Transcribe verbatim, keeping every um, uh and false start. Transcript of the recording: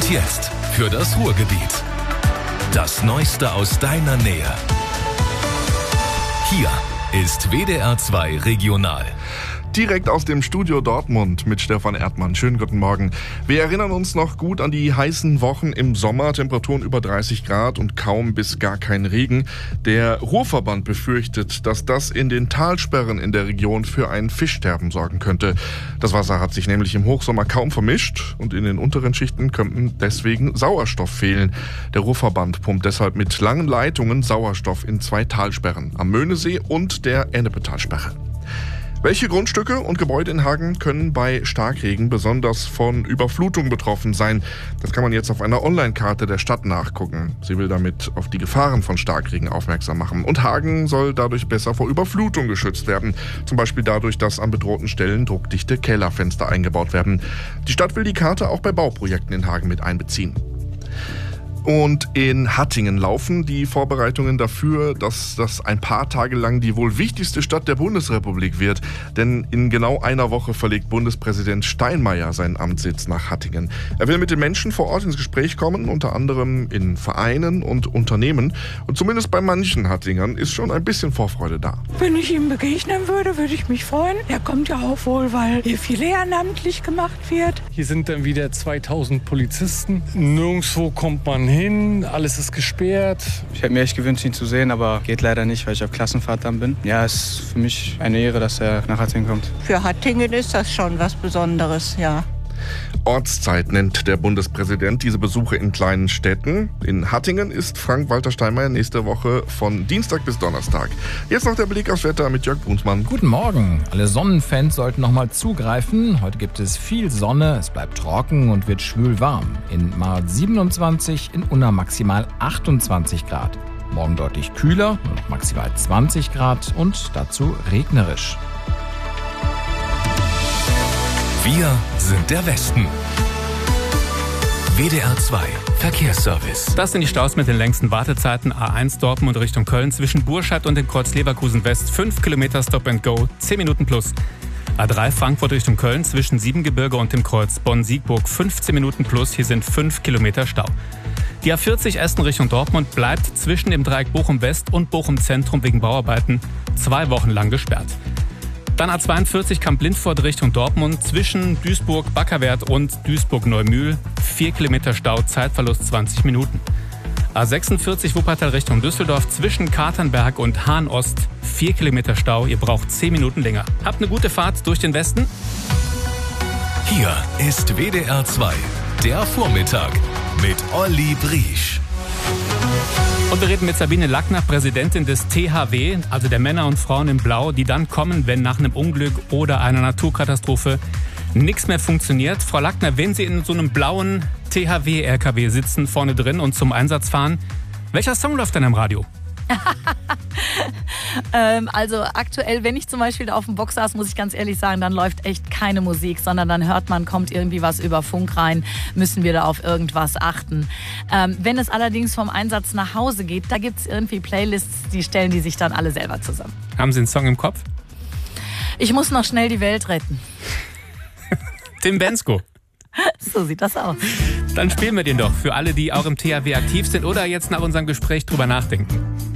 Und jetzt für das Ruhrgebiet. Das Neueste aus deiner Nähe. Hier ist W D R zwei Regional. Direkt aus dem Studio Dortmund mit Stefan Erdmann. Schönen guten Morgen. Wir erinnern uns noch gut an die heißen Wochen im Sommer. Temperaturen über dreißig Grad und kaum bis gar kein Regen. Der Ruhrverband befürchtet, dass das in den Talsperren in der Region für ein Fischsterben sorgen könnte. Das Wasser hat sich nämlich im Hochsommer kaum vermischt und in den unteren Schichten könnten deswegen Sauerstoff fehlen. Der Ruhrverband pumpt deshalb mit langen Leitungen Sauerstoff in zwei Talsperren, am Möhnesee und der Ennepetalsperre. Welche Grundstücke und Gebäude in Hagen können bei Starkregen besonders von Überflutung betroffen sein? Das kann man jetzt auf einer Online-Karte der Stadt nachgucken. Sie will damit auf die Gefahren von Starkregen aufmerksam machen. Und Hagen soll dadurch besser vor Überflutung geschützt werden. Zum Beispiel dadurch, dass an bedrohten Stellen druckdichte Kellerfenster eingebaut werden. Die Stadt will die Karte auch bei Bauprojekten in Hagen mit einbeziehen. Und in Hattingen laufen die Vorbereitungen dafür, dass das ein paar Tage lang die wohl wichtigste Stadt der Bundesrepublik wird. Denn in genau einer Woche verlegt Bundespräsident Steinmeier seinen Amtssitz nach Hattingen. Er will mit den Menschen vor Ort ins Gespräch kommen, unter anderem in Vereinen und Unternehmen. Und zumindest bei manchen Hattingern ist schon ein bisschen Vorfreude da. Wenn ich ihm begegnen würde, würde ich mich freuen. Er kommt ja auch wohl, weil hier viel ehrenamtlich gemacht wird. Hier sind dann wieder zweitausend Polizisten. Nirgendwo kommt man hin, alles ist gesperrt. Ich hätte mir echt gewünscht, ihn zu sehen, aber geht leider nicht, weil ich auf Klassenfahrt dann bin. Ja, es ist für mich eine Ehre, dass er nach Hattingen kommt. Für Hattingen ist das schon was Besonderes, ja. Ortszeit nennt der Bundespräsident diese Besuche in kleinen Städten. In Hattingen ist Frank-Walter Steinmeier nächste Woche von Dienstag bis Donnerstag. Jetzt noch der Blick aufs Wetter mit Jörg Brunsmann. Guten Morgen. Alle Sonnenfans sollten noch mal zugreifen. Heute gibt es viel Sonne, es bleibt trocken und wird schwül warm. In Marz siebenundzwanzig, in Unna maximal achtundzwanzig Grad. Morgen deutlich kühler, und maximal zwanzig Grad und dazu regnerisch. Wir sind der Westen. W D R zwei Verkehrsservice. Das sind die Staus mit den längsten Wartezeiten. A eins Dortmund Richtung Köln zwischen Burscheid und dem Kreuz Leverkusen West. fünf Kilometer Stop and Go, zehn Minuten plus. A drei Frankfurt Richtung Köln zwischen Siebengebirge und dem Kreuz Bonn-Siegburg. fünfzehn Minuten plus. Hier sind fünf Kilometer Stau. Die A vierzig Essen Richtung Dortmund bleibt zwischen dem Dreieck Bochum West und Bochum Zentrum wegen Bauarbeiten zwei Wochen lang gesperrt. Dann A zweiundvierzig Kamp-Lindfort Richtung Dortmund zwischen Duisburg-Backerwerth und Duisburg-Neumühl. vier Kilometer Stau, Zeitverlust zwanzig Minuten. A sechsundvierzig Wuppertal Richtung Düsseldorf zwischen Katernberg und Hahn-Ost. vier Kilometer Stau, ihr braucht zehn Minuten länger. Habt eine gute Fahrt durch den Westen. Hier ist W D R zwei, der Vormittag mit Olli Briesch. Und wir reden mit Sabine Lackner, Präsidentin des T H W, also der Männer und Frauen in Blau, die dann kommen, wenn nach einem Unglück oder einer Naturkatastrophe nichts mehr funktioniert. Frau Lackner, wenn Sie in so einem blauen T H W-R K W sitzen, vorne drin und zum Einsatz fahren, welcher Song läuft denn im Radio? ähm, also aktuell, wenn ich zum Beispiel da auf dem Box saß, muss ich ganz ehrlich sagen, dann läuft echt keine Musik, sondern dann hört man, kommt irgendwie was über Funk rein, müssen wir da auf irgendwas achten. Ähm, wenn es allerdings vom Einsatz nach Hause geht, da gibt es irgendwie Playlists, die stellen die sich dann alle selber zusammen. Haben Sie einen Song im Kopf? Ich muss noch schnell die Welt retten. Tim Bendzko. So sieht das aus. Dann spielen wir den doch für alle, die auch im T H W aktiv sind oder jetzt nach unserem Gespräch drüber nachdenken.